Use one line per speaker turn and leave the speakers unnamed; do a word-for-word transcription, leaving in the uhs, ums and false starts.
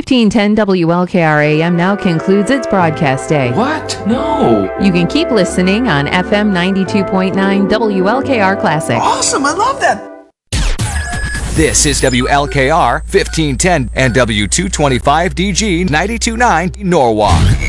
fifteen ten W L K R A M now concludes its broadcast day.
What? No.
You can keep listening on F M ninety-two point nine W L K R Classic.
Awesome, I love that.
This is W L K R fifteen ten and W two twenty-five D G ninety-two point nine Norwalk.